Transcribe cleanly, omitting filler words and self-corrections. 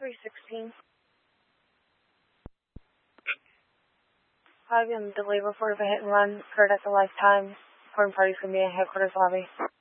316. 5 a.m. delay report of a hit and run occurred at the Lifetime. Important parties can be in headquarters lobby.